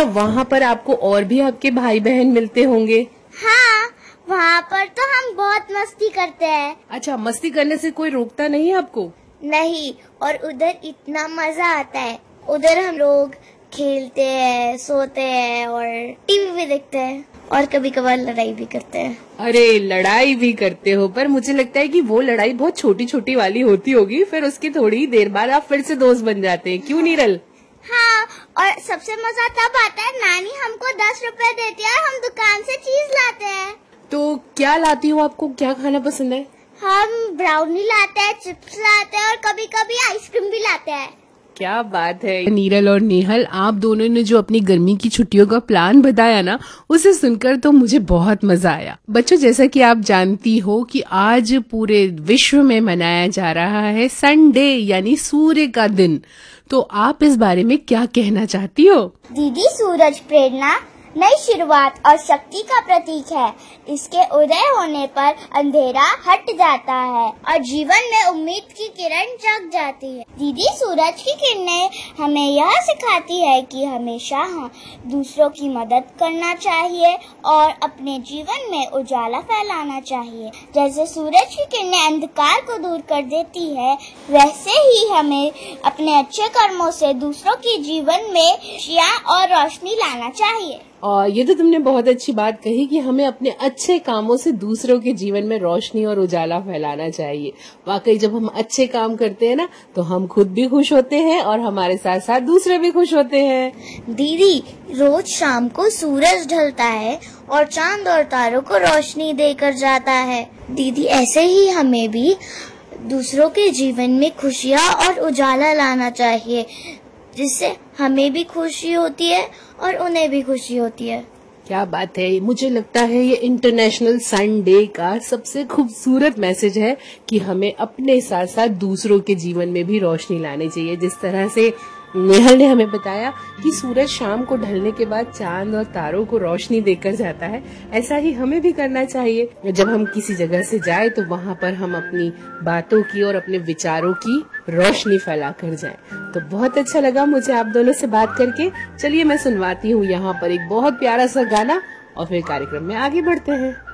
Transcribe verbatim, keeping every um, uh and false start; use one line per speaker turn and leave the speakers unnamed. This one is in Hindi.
वहाँ पर आपको और भी आपके भाई बहन मिलते होंगे?
हाँ, वहाँ पर तो हम बहुत मस्ती करते हैं।
अच्छा, मस्ती करने से कोई रोकता नहीं है आपको?
नहीं, और उधर इतना मजा आता है। उधर हम लोग खेलते हैं, सोते हैं और टीवी भी देखते हैं और कभी कभार लड़ाई भी करते हैं।
अरे, लड़ाई भी करते हो? पर मुझे लगता है कि वो लड़ाई बहुत छोटी छोटी वाली होती होगी, फिर उसकी थोड़ी देर बाद आप फिर से दोस्त बन जाते हैं, क्यों नीरल?
हाँ, और सबसे मजा तब आता है नानी हमको दस रुपए देती है और हम दुकान से चीज लाते हैं।
तो क्या लाती हो? आपको क्या खाना पसंद है?
हम ब्राउनी लाते हैं, चिप्स लाते हैं और कभी कभी आइसक्रीम भी लाते हैं।
क्या बात है। नीरल और नेहल, आप दोनों ने जो अपनी गर्मी की छुट्टियों का प्लान बताया ना, उसे सुनकर तो मुझे बहुत मजा आया। बच्चों, जैसा कि आप जानती हो कि आज पूरे विश्व में मनाया जा रहा है संडे यानी सूर्य का दिन, तो आप इस बारे में क्या कहना चाहती हो?
दीदी, सूरज प्रेरणा, नई शुरुआत और शक्ति का प्रतीक है। इसके उदय होने पर अंधेरा हट जाता है और जीवन में उम्मीद की किरण जग जाती है। दीदी, सूरज की किरणें हमें यह सिखाती है कि हमेशा हम दूसरों की मदद करना चाहिए और अपने जीवन में उजाला फैलाना चाहिए। जैसे सूरज की किरणें अंधकार को दूर कर देती है, वैसे ही हमें अपने अच्छे कर्मों से दूसरों के जीवन में खुशियाँ और रोशनी लाना चाहिए।
और ये तो तुमने बहुत अच्छी बात कही कि हमें अपने अच्छे कामों से दूसरों के जीवन में रोशनी और उजाला फैलाना चाहिए। वाकई जब हम अच्छे काम करते हैं ना, तो हम खुद भी खुश होते हैं और हमारे साथ साथ दूसरे भी खुश होते हैं।
दीदी, रोज शाम को सूरज ढलता है और चांद और तारों को रोशनी देकर जाता है। दीदी, ऐसे ही हमें भी दूसरों के जीवन में खुशियाँ और उजाला लाना चाहिए, जिससे हमें भी खुशी होती है और उन्हें भी खुशी होती है।
क्या बात है। मुझे लगता है ये इंटरनेशनल सन डे का सबसे खूबसूरत मैसेज है कि हमें अपने साथ साथ दूसरों के जीवन में भी रोशनी लानी चाहिए। जिस तरह से नेहल ने हमें बताया कि सूरज शाम को ढलने के बाद चांद और तारों को रोशनी देकर जाता है, ऐसा ही हमें भी करना चाहिए। जब हम किसी जगह से जाए तो वहाँ पर हम अपनी बातों की और अपने विचारों की रोशनी फैला कर जाए। तो बहुत अच्छा लगा मुझे आप दोनों से बात करके। चलिए मैं सुनवाती हूँ यहाँ पर एक बहुत प्यारा सा गाना और फिर कार्यक्रम में आगे बढ़ते हैं।